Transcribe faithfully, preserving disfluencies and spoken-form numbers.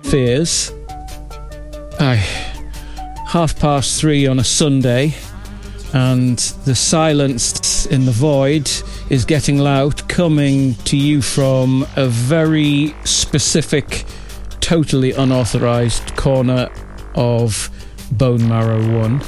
fears. Aye, half past three on a Sunday, and the silence in the void is getting loud, coming to you from a very specific, totally unauthorised corner of Bone Marrow One.